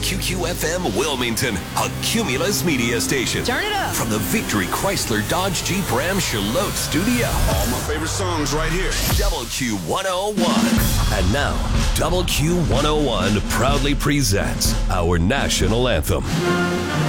QQFM Wilmington, a Cumulus media station. Turn it up. From the Victory Chrysler Dodge Jeep Ram Charlotte studio. All my favorite songs right here. WQ101. And now, WQ101 proudly presents our national anthem.